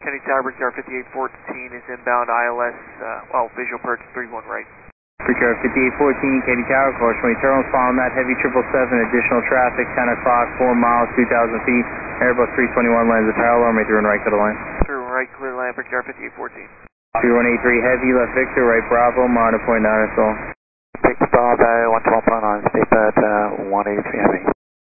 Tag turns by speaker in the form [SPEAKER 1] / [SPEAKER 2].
[SPEAKER 1] Kennedy Tower, Brickyard 5814 is inbound ILS, visual approach 31 right.
[SPEAKER 2] Brickyard 5814, Kennedy Tower, course 20 terminals, following that heavy 777, additional traffic, 10 o'clock, 4 miles, 2,000 feet, Airbus 321 lands a parallel, may through and right to the line.
[SPEAKER 1] Through and right, clear land, Brickyard 5814.
[SPEAKER 2] 3183 heavy, left Victor, right Bravo, monitor point 9 is all.
[SPEAKER 3] Take Bravo, 112.9, speed bird, 183 heavy.